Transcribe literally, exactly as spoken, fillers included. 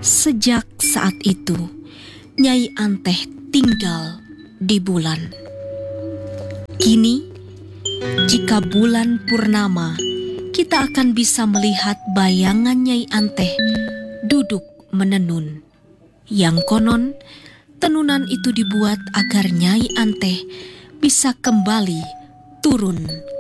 Sejak saat itu, Nyai Anteh tinggal di bulan. Kini, jika bulan purnama, kita akan bisa melihat bayangan Nyai Anteh duduk menenun. Yang konon, tenunan itu dibuat agar Nyai Anteh bisa kembali turun